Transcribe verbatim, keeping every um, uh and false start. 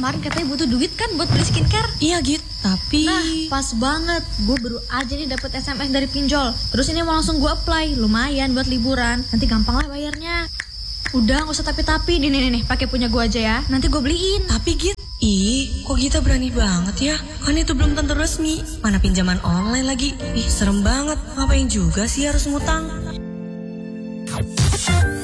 kemarin katanya butuh duit kan buat beli skincare. Iya Git, tapi... Nah pas banget, gue baru aja nih dapet S M S dari pinjol. Terus ini mau langsung gue apply, lumayan buat liburan. Nanti gampang lah bayarnya. Udah gak usah tapi-tapi, nih nih nih pakai punya gue aja ya. Nanti gue beliin. Tapi Git, ih kok kita berani banget ya? Kan itu belum tentu resmi, mana pinjaman online lagi. Ih serem banget, ngapain juga sih harus ngutang?